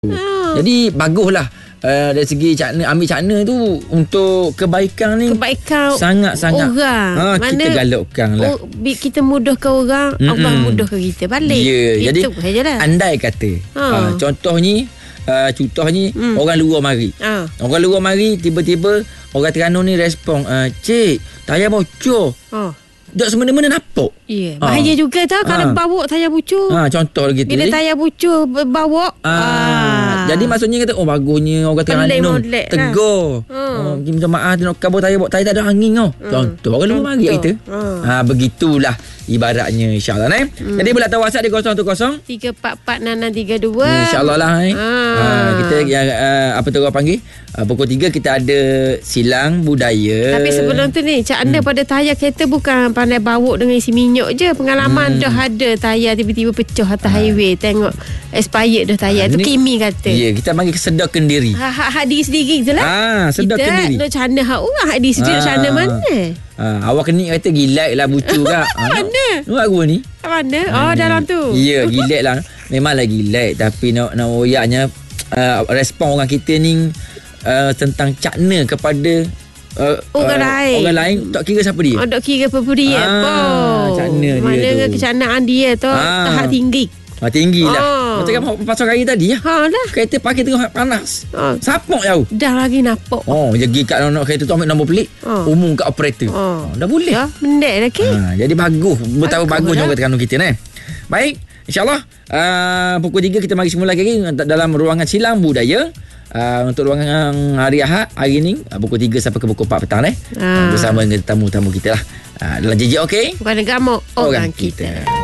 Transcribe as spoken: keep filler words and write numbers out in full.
Hmm. Jadi baguslah uh, dari segi cakna, ambil cakna tu untuk kebaikan ni. Kebaikan sangat-sangat orang. ha, Mana kita galakkan lah. Oh, kita mudahkan orang, Mm-mm. Allah mudahkan kita balik. Ya, yeah. Jadi sajalah. Andai kata ha. uh, contohnya uh, contohnya mm. orang luar mari. Ha. Orang luar mari tiba-tiba orang Terengganu ni respon, uh, "Cik, tayar bocor." Ha. Tak semena-mena nampak. Ya, yeah. Bahaya ha. juga tau kalau ha. bawa tayar bucur. Ha, contoh lagi tu. Bila tayar bucur bawa. Ha. Ha. Jadi maksudnya kata, oh bagusnya orang Terengganu tegur. Ha. Oh, minta maaf nak kabur tayar, bawa tayar tak ada angin tau. Ha. Contoh orang luar mari kita. Ha. ha, begitulah ibaratnya, insya-Allah eh. Hmm. Jadi boleh tahu WhatsApp di kosong satu kosong tiga empat empat enam enam tiga dua. Insya-Allah lah eh. Ha. Ha, kita uh, apa tu orang panggil? Uh, pukul tiga kita ada silang budaya. Tapi sebelum tu ni, Cak Anda hmm. pada tayar kereta bukan pandai bawa dengan isi minyak je. Pengalaman hmm. dah ada tayar tiba-tiba pecah atas ha. highway. Tengok expired dah tayar ha, tu. Kimi kata. Ya, kita bagi sedarkan diri. Ha, ha, hak diri sendiri je lah. Ah, sedarkan kita diri. Kita nak cana hak orang, hak diri sendiri ha. Cana mana? Ha, awak kena kata gilat lah bucu kak. Mana? Nak aku ni? Mana? Oh, dalam tu. Ya, gilat lah. Memanglah gilat. Tapi nak nak oyaknya uh, respon orang kita ni uh, tentang cakna kepada uh, orang uh, lain. Orang lain tak kira siapa dia. Oh, tak kira apa dia. Ah, cakna dia tu. Mana kecanaan dia tu ah. tahap tinggi. Ah, tinggi lah. Oh. Macam kan pasal hari tadi ya. Ha lah. Kereta pakai tengah panas. Oh. Sapok jauh. Dah lagi nampak. Oh, jadi kat nak kereta tu ambil nombor pelik. Oh. Umum kat operator. Oh. Oh, dah boleh. Ya, mendek lagi. Ha, jadi bagus. Betapa bagus juga Terengganu kita ni. Baik, insya-Allah uh, pukul tiga kita mari semula lagi dalam ruangan silang budaya. Uh, untuk ruangan hari Ahad hari ni uh, pukul tiga sampai ke pukul empat petang eh. Ha. Uh, bersama dengan tamu-tamu kita lah. Uh, dalam J J okey. Bukan gamuk orang, orang kita. kita.